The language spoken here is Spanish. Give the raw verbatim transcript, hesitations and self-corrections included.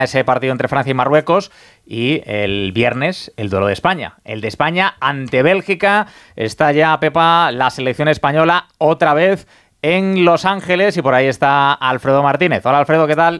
ese partido entre Francia y Marruecos, y el viernes el duelo de España. El de España ante Bélgica. Está ya, Pepa, la selección española otra vez en Los Ángeles, y por ahí está Alfredo Martínez. Hola, Alfredo, ¿qué tal?